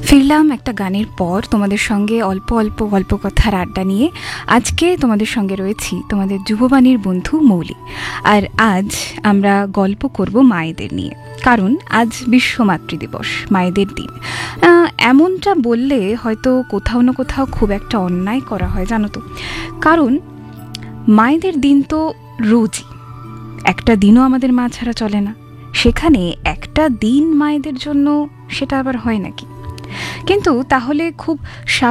ফিরলাম একটা গানের পর তোমাদের সঙ্গে অল্প অল্প গল্প কথার আড্ডা নিয়ে। আজকে তোমাদের সঙ্গে রয়েছি তোমাদের যুববাণীর বন্ধু মৌলি। আর আজ আমরা গল্প করব মায়েদের নিয়ে, কারণ আজ বিশ্ব মাতৃদিবস, মায়েদের দিন। এমনটা বললে হয়তো কোথাও না কোথাও খুব একটা অন্যায় করা হয়, জানো তো। কারণ মায়েদের দিন তো রোজই, একটা দিনও আমাদের মা ছাড়া চলে না। সেখানে একটা দিন মায়েদের জন্য, সেটা আবার হয় নাকি? কিন্তু তাহলে খুব